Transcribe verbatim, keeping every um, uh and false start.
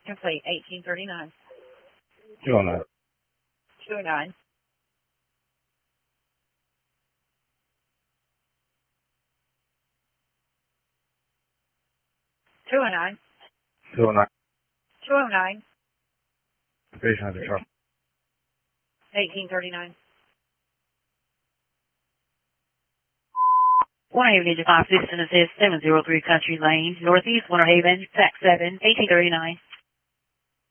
Complete. eighteen thirty-nine. two oh nine. two oh nine. two oh nine. two oh nine. two oh nine. The patient has a truck. eighteen thirty-nine. Winter Haven Division five, Citizen Assist, seven oh three Country Lane, Northeast Winter Haven, Fax seven, eighteen thirty-nine.